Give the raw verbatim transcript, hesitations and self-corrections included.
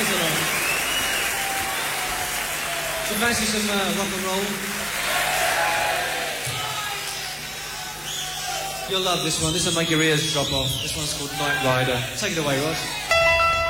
Thanks a lot. So fancy some uh, rock and roll? You'll love this one. This will make your ears drop off. This one's called Night Rider. Take it away, Ross.